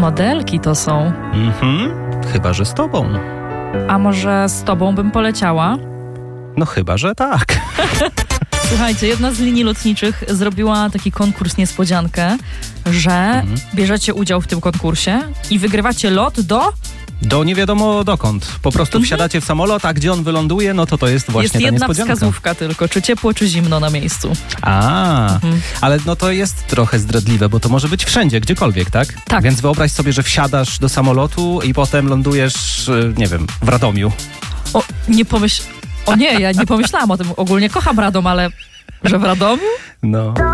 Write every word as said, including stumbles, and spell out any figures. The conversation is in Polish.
Modelki to są. Mhm, chyba że z tobą. A może z tobą bym poleciała? No chyba że tak. Słuchajcie, jedna z linii lotniczych zrobiła taki konkurs niespodziankę, że mhm. bierzecie udział w tym konkursie i wygrywacie lot do... Do nie wiadomo dokąd. Po prostu Mhm. wsiadacie w samolot, a gdzie on wyląduje, no to to jest właśnie jest ta jedna niespodzianka. wskazówka tylko, czy ciepło, czy zimno na miejscu. A, Mhm. ale no to jest trochę zdradliwe, bo to może być wszędzie, gdziekolwiek, tak? Tak. Więc wyobraź sobie, że wsiadasz do samolotu i potem lądujesz, nie wiem, w Radomiu. O, nie pomyśl... O nie, ja nie pomyślałam o tym. Ogólnie kocham Radom, ale że w Radomiu? No.